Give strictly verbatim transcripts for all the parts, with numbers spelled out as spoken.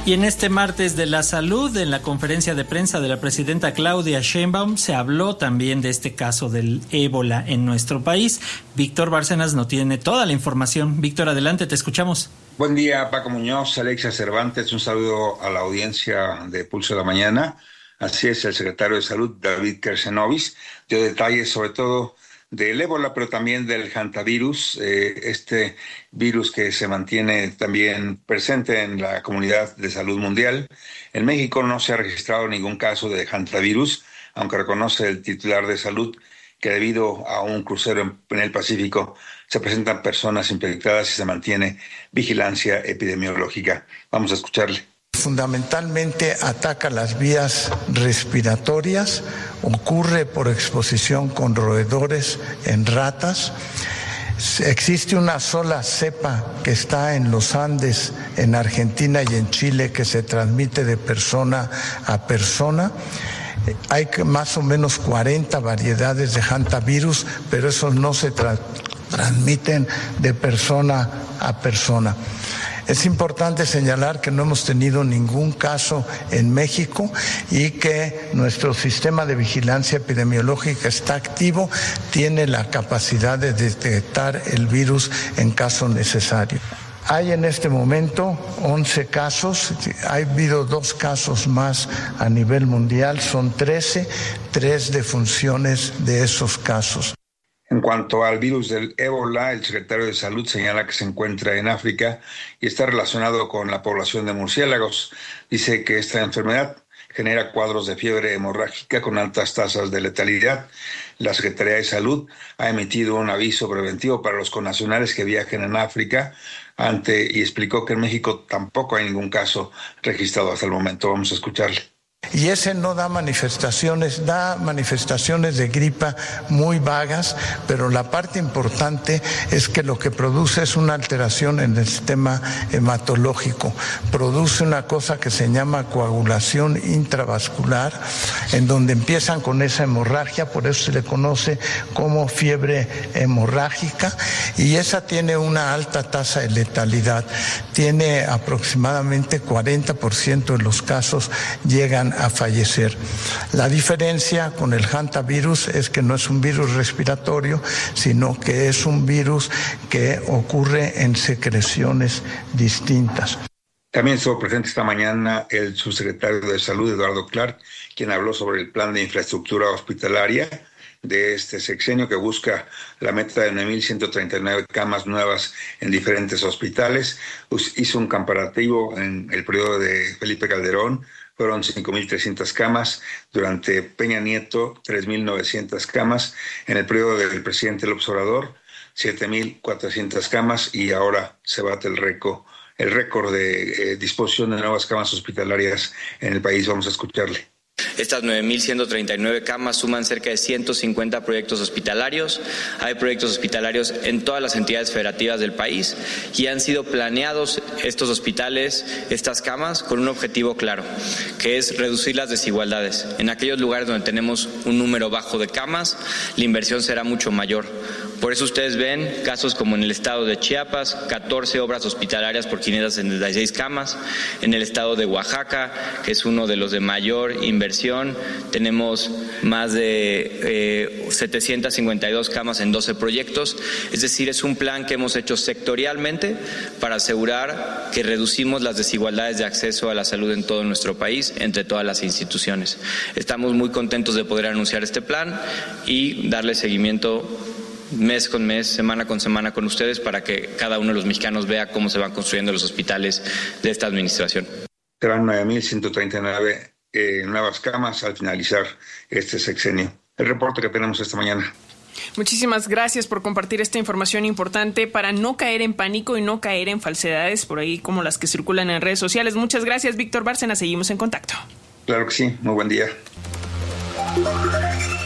Y en este martes de la salud, en la conferencia de prensa de la presidenta Claudia Sheinbaum, se habló también de este caso del ébola en nuestro país. Víctor Bárcenas no tiene toda la información. Víctor, adelante, te escuchamos. Buen día, Paco Muñoz, Alexia Cervantes, un saludo a la audiencia de Pulso de la Mañana. Así es, el secretario de Salud, David Kersenovis, dio detalles sobre todo del ébola, pero también del hantavirus, eh, este virus que se mantiene también presente en la comunidad de salud mundial. En México no se ha registrado ningún caso de hantavirus, aunque reconoce el titular de salud que debido a un crucero en, en el Pacífico se presentan personas infectadas y se mantiene vigilancia epidemiológica. Vamos a escucharle. Fundamentalmente ataca las vías respiratorias, ocurre por exposición con roedores en ratas. Existe una sola cepa que está en los Andes, en Argentina y en Chile, que se transmite de persona a persona. Hay más o menos cuarenta variedades de hantavirus, pero esos no se tra- transmiten de persona a persona. Es importante señalar que no hemos tenido ningún caso en México y que nuestro sistema de vigilancia epidemiológica está activo, tiene la capacidad de detectar el virus en caso necesario. Hay en este momento once casos, ha habido dos casos más a nivel mundial, son trece, tres defunciones de esos casos. En cuanto al virus del ébola, el secretario de Salud señala que se encuentra en África y está relacionado con la población de murciélagos. Dice que esta enfermedad genera cuadros de fiebre hemorrágica con altas tasas de letalidad. La Secretaría de Salud ha emitido un aviso preventivo para los connacionales que viajen en África ante y explicó que en México tampoco hay ningún caso registrado hasta el momento. Vamos a escucharle. Y ese no da manifestaciones, da manifestaciones de gripa muy vagas, pero la parte importante es que lo que produce es una alteración en el sistema hematológico. Produce una cosa que se llama coagulación intravascular, en donde empiezan con esa hemorragia, por eso se le conoce como fiebre hemorrágica, y esa tiene una alta tasa de letalidad. Tiene aproximadamente cuarenta por ciento de los casos llegan a fallecer. La diferencia con el hantavirus es que no es un virus respiratorio, sino que es un virus que ocurre en secreciones distintas. También estuvo presente esta mañana el subsecretario de Salud, Eduardo Clark, quien habló sobre el plan de infraestructura hospitalaria de este sexenio que busca la meta de nueve mil ciento treinta y nueve camas nuevas en diferentes hospitales. Hizo un comparativo en el periodo de Felipe Calderón, fueron cinco mil trescientas camas, durante Peña Nieto tres mil novecientas camas, en el periodo del presidente López Obrador siete mil cuatrocientas camas y ahora se bate el récord, el récord de eh, disposición de nuevas camas hospitalarias en el país. Vamos a escucharle. Estas nueve mil ciento treinta y nueve camas suman cerca de ciento cincuenta proyectos hospitalarios. Hay proyectos hospitalarios en todas las entidades federativas del país y han sido planeados estos hospitales, estas camas, con un objetivo claro, que es reducir las desigualdades. En aquellos lugares donde tenemos un número bajo de camas, la inversión será mucho mayor. Por eso ustedes ven casos como en el estado de Chiapas, catorce obras hospitalarias por quinientas setenta y seis camas. En el estado de Oaxaca, que es uno de los de mayor inversión, tenemos más de eh, setecientas cincuenta y dos camas en doce proyectos. Es decir, es un plan que hemos hecho sectorialmente para asegurar que reducimos las desigualdades de acceso a la salud en todo nuestro país, entre todas las instituciones. Estamos muy contentos de poder anunciar este plan y darle seguimiento mes con mes, semana con semana con ustedes para que cada uno de los mexicanos vea cómo se van construyendo los hospitales de esta administración. Serán nueve mil ciento treinta y nueve eh, nuevas camas al finalizar este sexenio. El reporte que tenemos esta mañana. Muchísimas gracias por compartir esta información importante para no caer en pánico y no caer en falsedades por ahí como las que circulan en redes sociales. Muchas gracias, Víctor Bárcenas. Seguimos en contacto. Claro que sí. Muy buen día.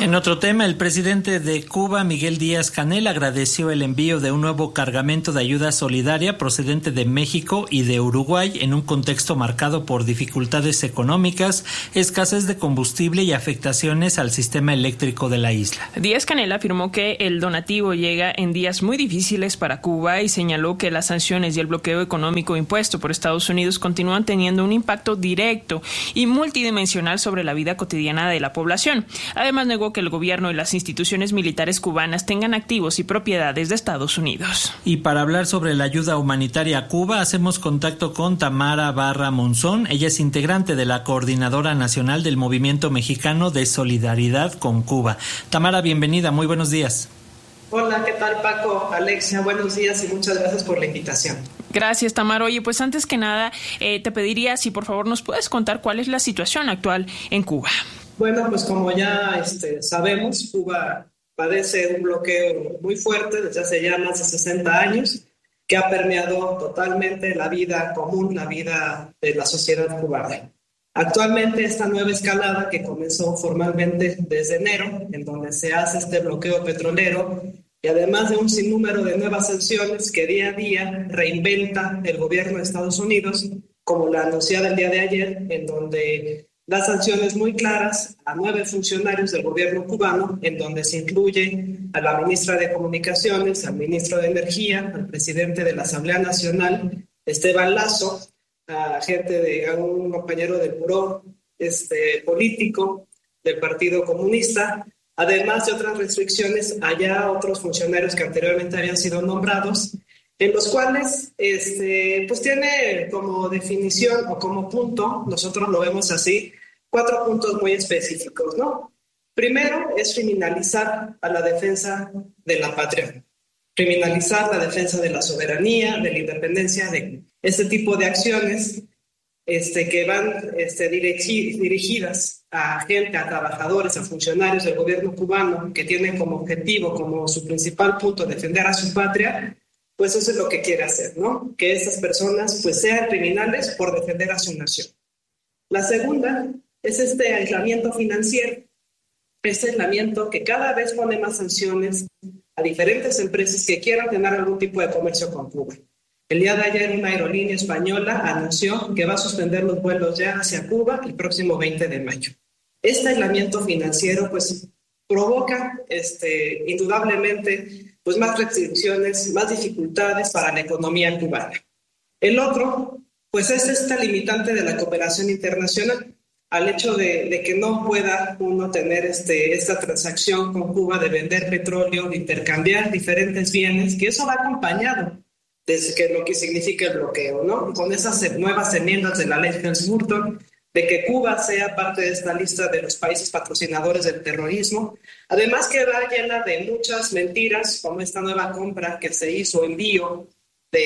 En otro tema, el presidente de Cuba, Miguel Díaz-Canel, agradeció el envío de un nuevo cargamento de ayuda solidaria procedente de México y de Uruguay en un contexto marcado por dificultades económicas, escasez de combustible y afectaciones al sistema eléctrico de la isla. Díaz-Canel afirmó que el donativo llega en días muy difíciles para Cuba y señaló que las sanciones y el bloqueo económico impuesto por Estados Unidos continúan teniendo un impacto directo y multidimensional sobre la vida cotidiana de la población. Además, negó que el gobierno y las instituciones militares cubanas tengan activos y propiedades de Estados Unidos. Y para hablar sobre la ayuda humanitaria a Cuba, hacemos contacto con Tamara Barra Monzón. Ella es integrante de la Coordinadora Nacional del Movimiento Mexicano de Solidaridad con Cuba. Tamara, bienvenida, muy buenos días. Hola, ¿qué tal, Paco? Alexia, buenos días y muchas gracias por la invitación. Gracias, Tamara. Oye, pues antes que nada, eh, te pediría si por favor nos puedes contar cuál es la situación actual en Cuba. Bueno, pues como ya este, sabemos, Cuba padece un bloqueo muy fuerte desde hace ya más de sesenta años, que ha permeado totalmente la vida común, la vida de la sociedad cubana. Actualmente esta nueva escalada que comenzó formalmente desde enero, en donde se hace este bloqueo petrolero, y además de un sinnúmero de nuevas sanciones que día a día reinventa el gobierno de Estados Unidos, como la anunciada el día de ayer, en donde da sanciones muy claras a nueve funcionarios del gobierno cubano, en donde se incluye a la ministra de Comunicaciones, al ministro de Energía, al presidente de la Asamblea Nacional, Esteban Lazo, a gente de a un compañero del buró este, político del Partido Comunista, además de otras restricciones allá otros funcionarios que anteriormente habían sido nombrados, en los cuales este, pues tiene como definición o como punto, nosotros lo vemos así, cuatro puntos muy específicos, ¿no? Primero es criminalizar a la defensa de la patria, criminalizar la defensa de la soberanía, de la independencia, de este tipo de acciones este, que van este, dirigi- dirigidas a gente, a trabajadores, a funcionarios del gobierno cubano que tienen como objetivo, como su principal punto, defender a su patria. Pues eso es lo que quiere hacer, ¿no? Que esas personas pues sean criminales por defender a su nación. La segunda es este aislamiento financiero, este aislamiento que cada vez pone más sanciones a diferentes empresas que quieran tener algún tipo de comercio con Cuba. El día de ayer una aerolínea española anunció que va a suspender los vuelos ya hacia Cuba el próximo veinte de mayo. Este aislamiento financiero pues provoca este, indudablemente pues más restricciones, más dificultades para la economía cubana. El otro, pues es esta limitante de la cooperación internacional, al hecho de, de que no pueda uno tener este, esta transacción con Cuba de vender petróleo, de intercambiar diferentes bienes, que eso va acompañado de que lo que significa el bloqueo, ¿no? Con esas nuevas enmiendas de la ley Helms-Burton, de que Cuba sea parte de esta lista de los países patrocinadores del terrorismo, además que va llena de muchas mentiras, como esta nueva compra que se hizo, envío de,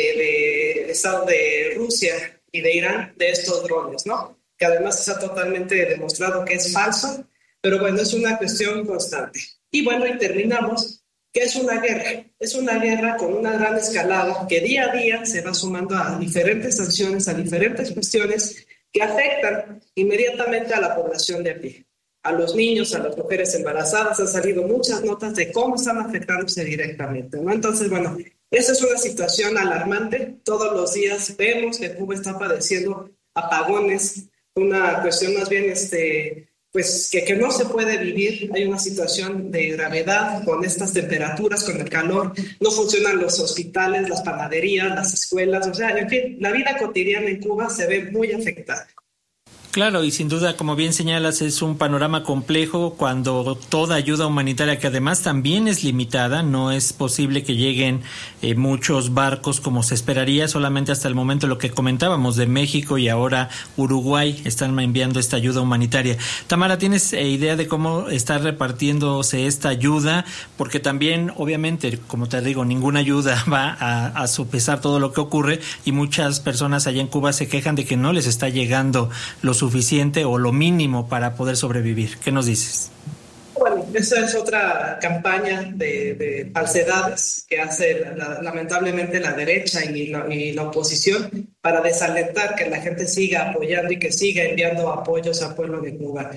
de Estado de Rusia y de Irán de estos drones, ¿no? Que además está totalmente demostrado que es falso, pero bueno, es una cuestión constante. Y bueno, y terminamos, que es una guerra, es una guerra con una gran escalada que día a día se va sumando a diferentes sanciones, a diferentes cuestiones que afectan inmediatamente a la población de a pie, a los niños, a las mujeres embarazadas. Han salido muchas notas de cómo están afectándose directamente, ¿no? Entonces, bueno, esa es una situación alarmante. Todos los días vemos que Cuba está padeciendo apagones, una cuestión más bien, este, pues, que, que no se puede vivir. Hay una situación de gravedad con estas temperaturas, con el calor. No funcionan los hospitales, las panaderías, las escuelas. O sea, en fin, la vida cotidiana en Cuba se ve muy afectada. Claro, y sin duda, como bien señalas, es un panorama complejo cuando toda ayuda humanitaria, que además también es limitada, no es posible que lleguen eh, muchos barcos como se esperaría. Solamente hasta el momento lo que comentábamos de México y ahora Uruguay están enviando esta ayuda humanitaria. Tamara, ¿tienes eh, idea de cómo está repartiéndose esta ayuda? Porque también, obviamente, como te digo, ninguna ayuda va a, a sopesar todo lo que ocurre, y muchas personas allá en Cuba se quejan de que no les está llegando los suficiente o lo mínimo para poder sobrevivir. ¿Qué nos dices? Bueno, esa es otra campaña de, de falsedades que hace la, lamentablemente la derecha y la, y la oposición para desalentar que la gente siga apoyando y que siga enviando apoyos al pueblo de Cuba.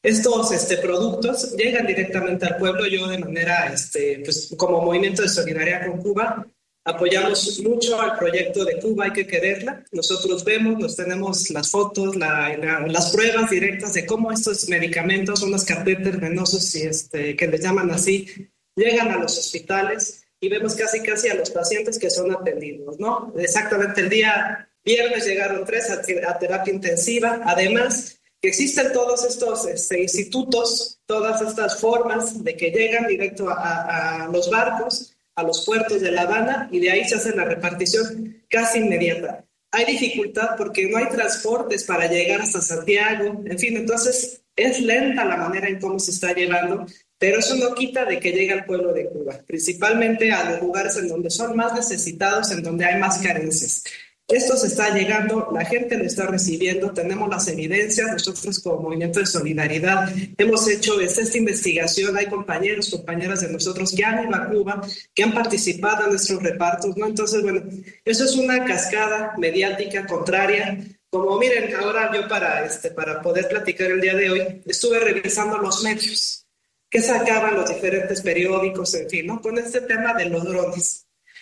estos este, productos llegan directamente al pueblo. Yo de manera, este, pues como Movimiento de Solidaridad con Cuba, apoyamos mucho al proyecto de Cuba Hay que Quererla. Nosotros vemos, nos tenemos las fotos, la, la, las pruebas directas de cómo estos medicamentos, unos catéteres venosos y este, que les llaman así, llegan a los hospitales y vemos casi casi a los pacientes que son atendidos, ¿no? Exactamente el día viernes llegaron tres a, a terapia intensiva. Además, que existen todos estos este, institutos, todas estas formas de que llegan directo a, a, a los barcos, a los puertos de La Habana, y de ahí se hace la repartición casi inmediata. Hay dificultad porque no hay transportes para llegar hasta Santiago, en fin, entonces es lenta la manera en cómo se está llevando, pero eso no quita de que llegue al pueblo de Cuba, principalmente a los lugares en donde son más necesitados, en donde hay más carencias. Esto se está llegando, la gente lo está recibiendo, tenemos las evidencias. Nosotros como Movimiento de Solidaridad hemos hecho esta investigación, hay compañeros, compañeras de nosotros que han ido a Cuba, que han participado en nuestros repartos, ¿no? Entonces, bueno, eso es una cascada mediática contraria. Como miren, ahora yo para, este, para poder platicar el día de hoy, estuve revisando los medios, que sacaban los diferentes periódicos, en fin, ¿no? Con este tema de los drones.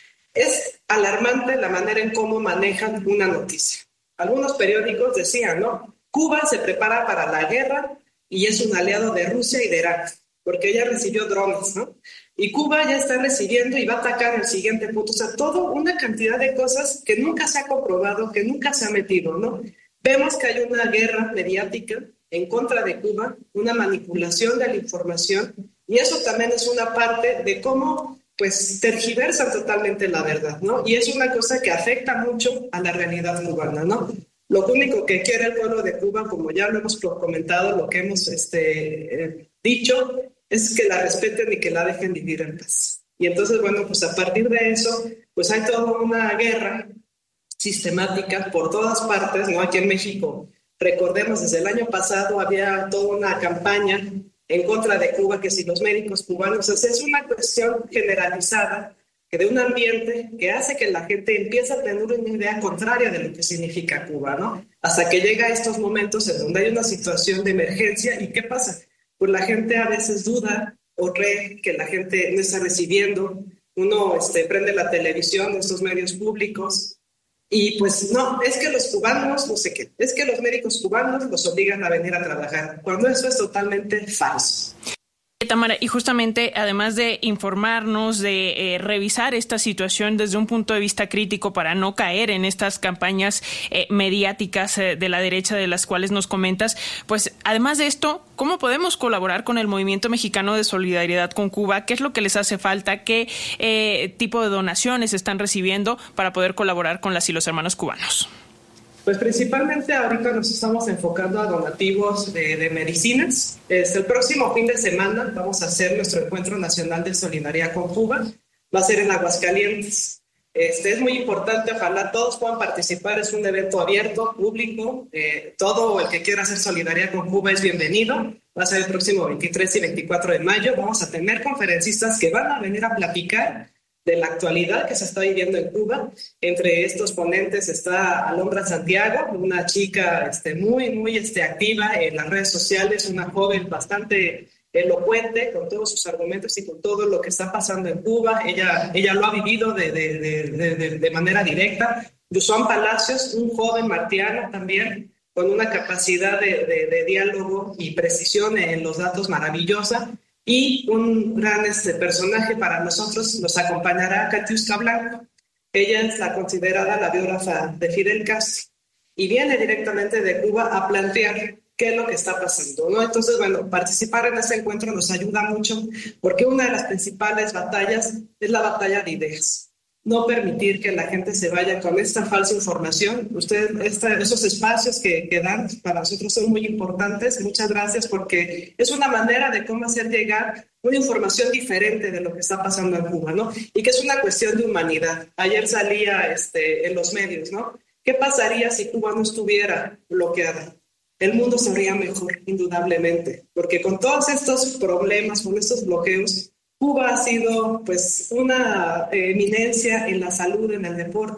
Es alarmante la manera en cómo manejan una noticia. Algunos periódicos decían, ¿no? Cuba se prepara para la guerra y es un aliado de Rusia y de Irak, porque ella recibió drones, ¿no? Y Cuba ya está recibiendo y va a atacar el siguiente punto. O sea, todo una cantidad de cosas que nunca se ha comprobado, que nunca se ha metido, ¿no? Vemos que hay una guerra mediática en contra de Cuba, una manipulación de la información, y eso también es una parte de cómo pues tergiversan totalmente la verdad, ¿no? Y es una cosa que afecta mucho a la realidad cubana, ¿no? Lo único que quiere el pueblo de Cuba, como ya lo hemos comentado, lo que hemos este, eh, dicho, es que la respeten y que la dejen vivir en paz. Y entonces, bueno, pues a partir de eso, pues hay toda una guerra sistemática por todas partes, ¿no? Aquí en México, recordemos, desde el año pasado había toda una campaña en contra de Cuba, que si los médicos cubanos, o sea, es una cuestión generalizada que de un ambiente que hace que la gente empiece a tener una idea contraria de lo que significa Cuba, ¿no? Hasta que llega a estos momentos en donde hay una situación de emergencia. ¿Y qué pasa? Pues la gente a veces duda o cree que la gente no está recibiendo. Uno este, prende la televisión, estos medios públicos, y pues no, es que los cubanos, no sé qué, es que los médicos cubanos los obligan a venir a trabajar, cuando eso es totalmente falso. Tamara, y justamente, además de informarnos, de eh, revisar esta situación desde un punto de vista crítico para no caer en estas campañas eh, mediáticas eh, de la derecha de las cuales nos comentas, pues además de esto, ¿cómo podemos colaborar con el Movimiento Mexicano de Solidaridad con Cuba? ¿Qué es lo que les hace falta? ¿Qué eh, tipo de donaciones están recibiendo para poder colaborar con las y los hermanos cubanos? Pues principalmente ahorita nos estamos enfocando a donativos de, de medicinas. Este, el próximo fin de semana vamos a hacer nuestro Encuentro Nacional de Solidaridad con Cuba. Va a ser en Aguascalientes. Este, es muy importante, ojalá todos puedan participar. Es un evento abierto, público. Eh, todo el que quiera hacer solidaridad con Cuba es bienvenido. Va a ser el próximo veintitrés y veinticuatro de mayo. Vamos a tener conferencistas que van a venir a platicar de la actualidad que se está viviendo en Cuba. Entre estos ponentes está Alondra Santiago, una chica este, muy, muy este, activa en las redes sociales, una joven bastante elocuente con todos sus argumentos y con todo lo que está pasando en Cuba. Ella, ella lo ha vivido de, de, de, de, de manera directa. Yusuán Palacios, un joven martiano también, con una capacidad de, de, de diálogo y precisión en los datos maravillosa. Y un gran este, personaje para nosotros nos acompañará Katiuska Blanco. Ella es la considerada la biógrafa de Fidel Castro y viene directamente de Cuba a plantear qué es lo que está pasando, ¿no? Entonces, bueno, participar en este encuentro nos ayuda mucho porque una de las principales batallas es la batalla de ideas. No permitir que la gente se vaya con esta falsa información. Ustedes, esta, esos espacios que, que dan para nosotros son muy importantes. Muchas gracias porque es una manera de cómo hacer llegar una información diferente de lo que está pasando en Cuba, ¿no? Y que es una cuestión de humanidad. Ayer salía este, en los medios, ¿no? ¿Qué pasaría si Cuba no estuviera bloqueada? El mundo sería mejor, indudablemente, porque con todos estos problemas, con estos bloqueos, Cuba ha sido pues una eminencia en la salud, en el deporte,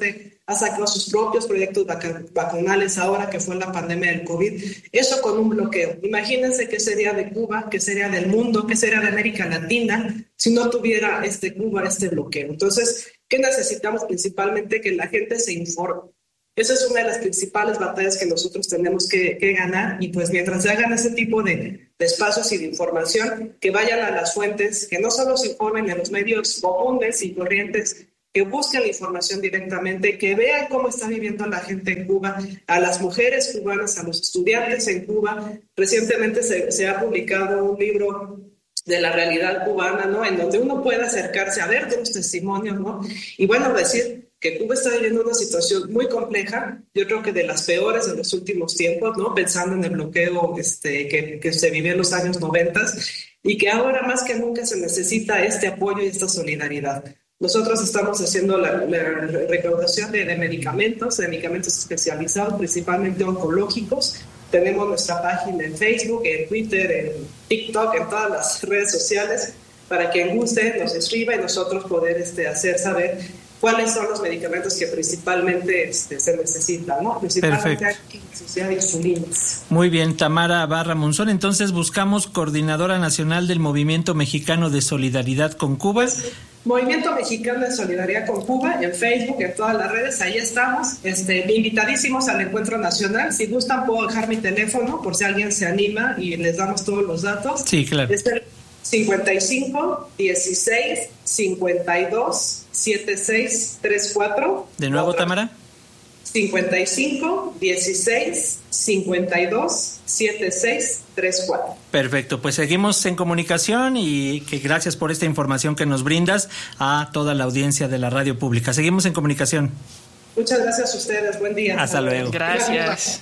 ha sacado sus propios proyectos vac- vacunales ahora que fue la pandemia del COVID, eso con un bloqueo. Imagínense qué sería de Cuba, qué sería del mundo, qué sería de América Latina si no tuviera este Cuba este bloqueo. Entonces, ¿qué necesitamos? Principalmente que la gente se informe. Esa es una de las principales batallas que nosotros tenemos que, que ganar, y pues mientras se hagan ese tipo de, de espacios y de información, que vayan a las fuentes, que no solo se informen en los medios comunes y corrientes, que busquen la información directamente, que vean cómo está viviendo la gente en Cuba, a las mujeres cubanas, a los estudiantes en Cuba. Recientemente se, se ha publicado un libro de la realidad cubana, ¿no? En donde uno puede acercarse a ver los testimonios, ¿no? Y bueno, decir que Cuba está viviendo una situación muy compleja, yo creo que de las peores de los últimos tiempos, ¿no? Pensando en el bloqueo este, que, que se vivió en los años noventas, y que ahora más que nunca se necesita este apoyo y esta solidaridad. Nosotros estamos haciendo la, la recaudación de, de medicamentos, de medicamentos especializados, principalmente oncológicos. Tenemos nuestra página en Facebook, en Twitter, en TikTok, en todas las redes sociales, para que guste, nos escriba y nosotros poder este, hacer saber cuáles son los medicamentos que principalmente este, se necesitan, ¿no? Principalmente aquí se llama insulinas. Muy bien, Tamara Barra Monzón. Entonces buscamos Coordinadora Nacional del Movimiento Mexicano de Solidaridad con Cuba. Movimiento Mexicano de Solidaridad con Cuba, en Facebook, en todas las redes, ahí estamos. Este, invitadísimos al encuentro nacional. Si gustan, puedo dejar mi teléfono por si alguien se anima y les damos todos los datos. Sí, claro. Es el cincuenta y cinco, dieciséis, cincuenta y dos, setenta y seis, treinta y cuatro. ¿De nuevo, Otra. Tamara? cincuenta y cinco, dieciséis, cincuenta y dos, setenta y seis, treinta y cuatro. Perfecto, pues seguimos en comunicación y que gracias por esta información que nos brindas a toda la audiencia de la radio pública. Seguimos en comunicación. Muchas gracias a ustedes, buen día. Hasta luego. Gracias.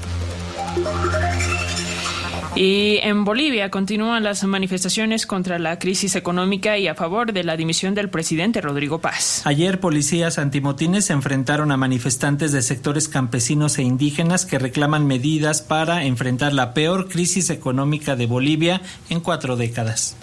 Y en Bolivia continúan las manifestaciones contra la crisis económica y a favor de la dimisión del presidente Rodrigo Paz. Ayer policías antimotines se enfrentaron a manifestantes de sectores campesinos e indígenas que reclaman medidas para enfrentar la peor crisis económica de Bolivia en cuatro décadas.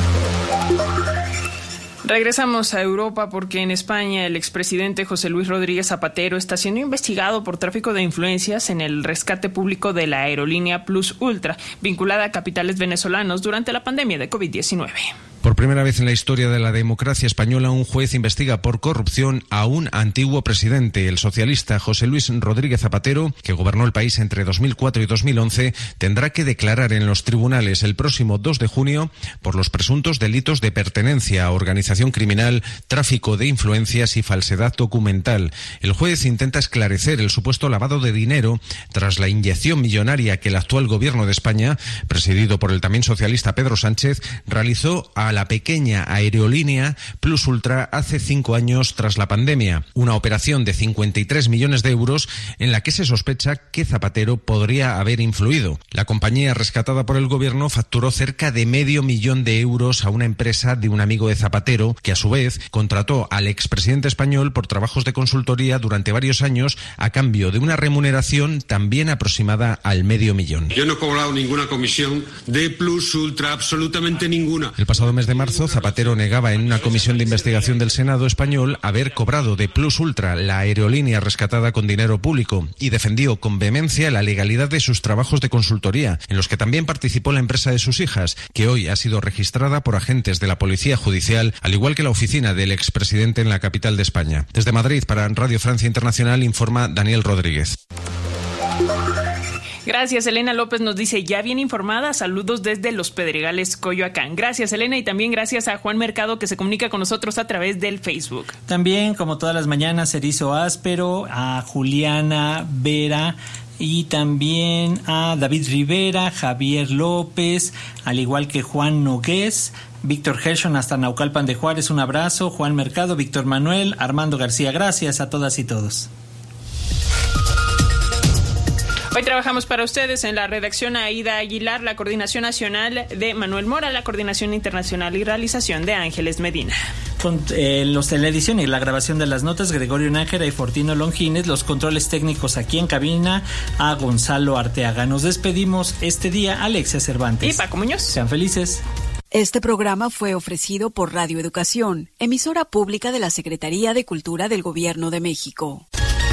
Regresamos a Europa porque en España el expresidente José Luis Rodríguez Zapatero está siendo investigado por tráfico de influencias en el rescate público de la aerolínea Plus Ultra, vinculada a capitales venezolanos durante la pandemia de covid diecinueve. Por primera vez en la historia de la democracia española, un juez investiga por corrupción a un antiguo presidente. El socialista José Luis Rodríguez Zapatero, que gobernó el país entre dos mil cuatro y dos mil once, tendrá que declarar en los tribunales el próximo dos de junio por los presuntos delitos de pertenencia a organización criminal, tráfico de influencias y falsedad documental. El juez intenta esclarecer el supuesto lavado de dinero tras la inyección millonaria que el actual gobierno de España, presidido por el también socialista Pedro Sánchez, realizó a la pequeña aerolínea Plus Ultra hace cinco años tras la pandemia. Una operación de cincuenta y tres millones de euros en la que se sospecha que Zapatero podría haber influido. La compañía rescatada por el gobierno facturó cerca de medio millón de euros a una empresa de un amigo de Zapatero, que a su vez contrató al expresidente español por trabajos de consultoría durante varios años a cambio de una remuneración también aproximada al medio millón. Yo no he cobrado ninguna comisión de Plus Ultra, absolutamente ninguna. El pasado mes de marzo, Zapatero negaba en una comisión de investigación del Senado español haber cobrado de Plus Ultra, la aerolínea rescatada con dinero público, y defendió con vehemencia la legalidad de sus trabajos de consultoría, en los que también participó la empresa de sus hijas, que hoy ha sido registrada por agentes de la Policía Judicial, al igual que la oficina del expresidente en la capital de España. Desde Madrid, para Radio Francia Internacional, informa Daniel Rodríguez. Gracias, Elena López nos dice, ya bien informada, saludos desde Los Pedregales, Coyoacán. Gracias, Elena, y también gracias a Juan Mercado, que se comunica con nosotros a través del Facebook. También, como todas las mañanas, Erizo Áspero, a Juliana Vera y también a David Rivera, Javier López, al igual que Juan Nogués, Víctor Gershon hasta Naucalpan de Juárez, un abrazo, Juan Mercado, Víctor Manuel, Armando García, gracias a todas y todos. Hoy trabajamos para ustedes en la redacción Aida Aguilar, la coordinación nacional de Manuel Mora, la coordinación internacional y realización de Ángeles Medina. Con eh, los en la edición y la grabación de las notas, Gregorio Nájera y Fortino Longines, los controles técnicos aquí en cabina, a Gonzalo Arteaga. Nos despedimos este día, Alexia Cervantes y Paco Muñoz. Sean felices. Este programa fue ofrecido por Radio Educación, emisora pública de la Secretaría de Cultura del Gobierno de México.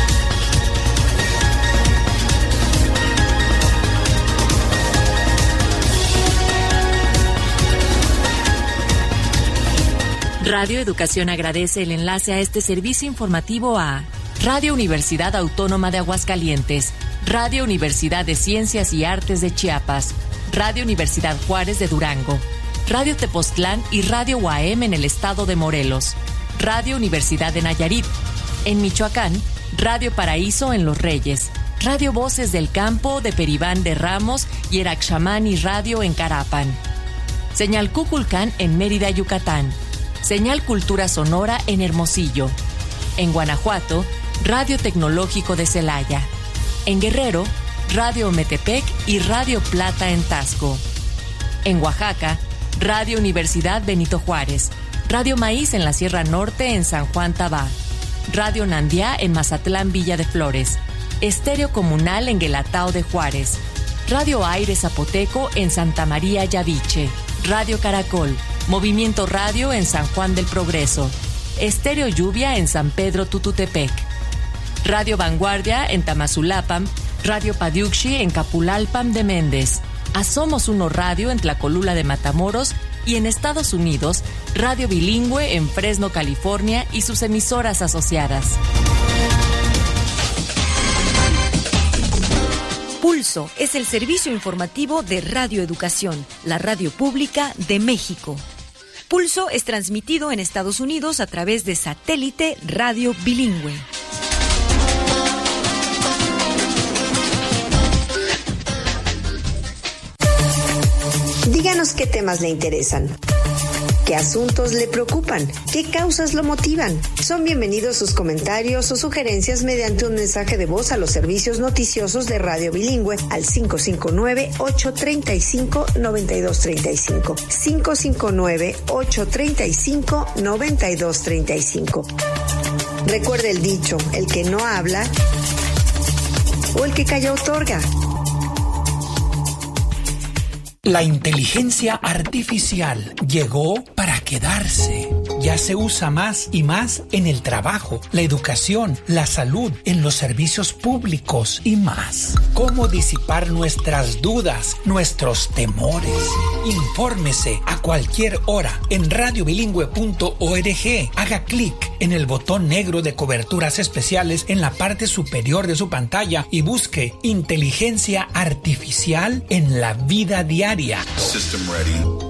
Radio Educación agradece el enlace a este servicio informativo a Radio Universidad Autónoma de Aguascalientes, Radio Universidad de Ciencias y Artes de Chiapas, Radio Universidad Juárez de Durango, Radio Tepoztlán y Radio U A M en el estado de Morelos, Radio Universidad de Nayarit. En Michoacán, Radio Paraíso en Los Reyes, Radio Voces del Campo de Peribán de Ramos y Eraxamani Radio en Carapan. Señal Cuculcán en Mérida, Yucatán. Señal Cultura Sonora en Hermosillo. En Guanajuato, Radio Tecnológico de Celaya. En Guerrero, Radio Ometepec y Radio Plata en Tasco. En Oaxaca, Radio Universidad Benito Juárez. Radio Maíz en la Sierra Norte en San Juan Tabá. Radio Nandiá en Mazatlán, Villa de Flores. Estéreo Comunal en Guelatao de Juárez. Radio Aire Zapoteco en Santa María Yaviche. Radio Caracol. Movimiento Radio en San Juan del Progreso. Estéreo Lluvia en San Pedro Tututepec. Radio Vanguardia en Tamazulapam. Radio Padiuxi en Capulalpam de Méndez. Asomos Uno Radio en Tlacolula de Matamoros y en Estados Unidos, Radio Bilingüe en Fresno, California y sus emisoras asociadas. Pulso es el servicio informativo de Radio Educación, la radio pública de México. Pulso es transmitido en Estados Unidos a través de satélite Radio Bilingüe. Díganos qué temas le interesan, qué asuntos le preocupan, qué causas lo motivan. Son bienvenidos sus comentarios o sugerencias mediante un mensaje de voz a los servicios noticiosos de Radio Bilingüe al cinco cinco nueve, ocho tres cinco, nueve dos tres cinco. cinco cinco nueve, ocho tres cinco, nueve dos tres cinco. Recuerde el dicho, el que no habla o el que calla otorga. La inteligencia artificial llegó para quedarse. Ya se usa más y más en el trabajo, la educación, la salud, en los servicios públicos y más. ¿Cómo disipar nuestras dudas, nuestros temores? Infórmese a cualquier hora en radio bilingüe punto org. Haga clic en el botón negro de coberturas especiales en la parte superior de su pantalla y busque inteligencia artificial en la vida diaria. System ready.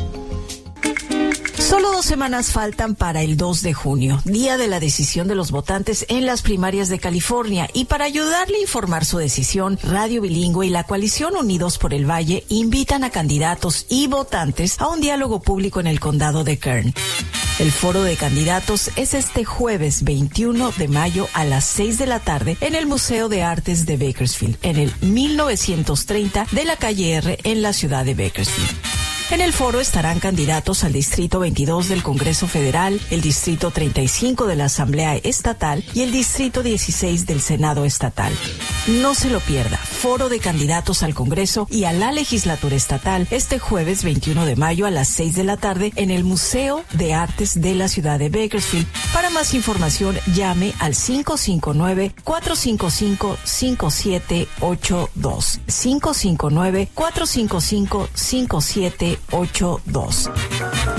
Solo dos semanas faltan para el dos de junio, día de la decisión de los votantes en las primarias de California, y para ayudarle a informar su decisión, Radio Bilingüe y la coalición Unidos por el Valle invitan a candidatos y votantes a un diálogo público en el condado de Kern. El foro de candidatos es este jueves veintiuno de mayo a las seis de la tarde en el Museo de Artes de Bakersfield, en el mil novecientos treinta de la calle R en la ciudad de Bakersfield. En el foro estarán candidatos al Distrito veintidós del Congreso Federal, el Distrito treinta y cinco de la Asamblea Estatal y el Distrito dieciséis del Senado Estatal. No se lo pierda, foro de candidatos al Congreso y a la Legislatura Estatal este jueves veintiuno de mayo a las seis de la tarde en el Museo de Artes de la ciudad de Bakersfield. Para más información, llame al cinco cinco nueve, cuatro cinco cinco, cinco siete ocho dos. cinco cinco nueve, cuatro cinco cinco, cinco siete ocho dos.